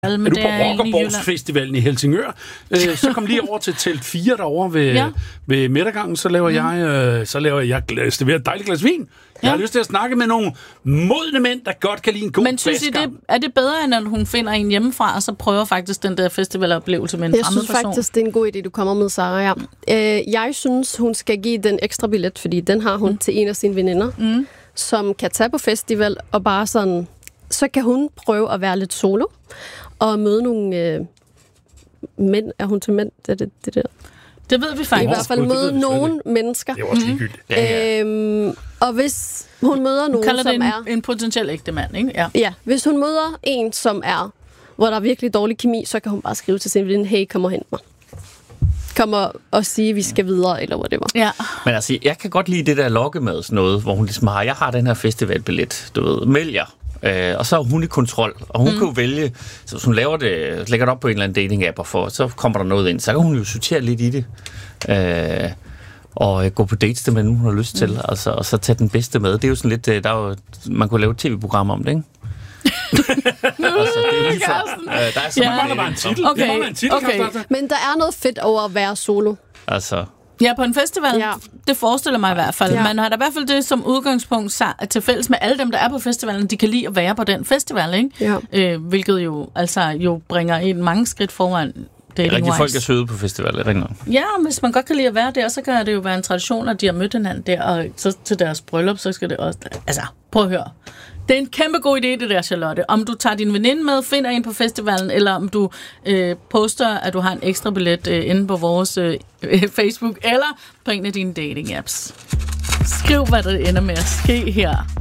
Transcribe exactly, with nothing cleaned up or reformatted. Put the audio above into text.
Er du på Rockerborgsfestivalen i Helsingør, øh, så kom lige over til telt fire derovre ved, ja. ved midtergangen, så laver mm. jeg øh, så laver jeg glas, et dejligt glas vin. Jeg ja. har lyst til at snakke med nogle modne mænd, der godt kan lide en god Men synes I, det, er det bedre, end at hun finder en hjemmefra, og så prøver faktisk den der festivaloplevelse med en jeg fremmed person? Jeg synes faktisk, det er en god idé, du kommer med, Sarah. Ja. Øh, jeg synes, hun skal give den ekstra billet, fordi den har hun mm. til en af sine veninder, mm. som kan tage på festival, og bare sådan, så kan hun prøve at være lidt solo, og møde nogle øh, mænd. Er hun til mænd? Det, det, det der. Det ved vi faktisk. I hvert fald møde nogle mennesker. Det er også ligegyldigt. Mm. Ja, ja. Øhm, og hvis hun møder nogen, kalder som det en, er... en potentiel ægte mand, ikke? Ja. Ja, hvis hun møder en, som er, hvor der er virkelig dårlig kemi, så kan hun bare skrive til sin veninde, hey, kom og hent mig. Kom og, og sige, at vi skal videre, eller whatever. Ja. Men altså, jeg kan godt lide det der lokkemad, sådan noget, hvor hun ligesom har, jeg har den her festivalbillet, du ved, meld jer. Øh, og så er hun i kontrol, og hun mm. kan jo vælge, så hvis hun laver det, lægger det op på en eller anden dating-app, og for, så kommer der noget ind, så kan hun jo sortere lidt i det, øh, og gå på dates det med nogen, hun har lyst til, mm. altså, og så tage den bedste med. Det er jo sådan lidt, der er jo, man kunne lave et tv-program om det, ikke? altså, det er lige for, øh, der er så ja. mange, bare en titel. Okay. Det en titel, okay. Men der er noget fedt over at være solo. Altså... Ja, på en festival, ja. Det forestiller mig i hvert fald. Ja. Man har da i hvert fald det som udgangspunkt til fælles med alle dem, der er på festivalen. De kan lide at være på den festival, ikke? Ja. Øh, hvilket jo, altså, jo bringer en mange skridt foran dating-wise. Rigtig folk er søde på festival, er det ikke noget? Ja, hvis man godt kan lide at være der, så kan det jo være en tradition, at de har mødt hinanden der, og så til deres bryllup, så skal det også... Altså, prøv at høre. Det er en kæmpe god idé, det der, Charlotte. Om du tager din veninde med, finder en på festivalen, eller om du øh, poster, at du har en ekstra billet øh, inde på vores øh, Facebook, eller på en af dine dating-apps. Skriv, hvad der ender med at ske her.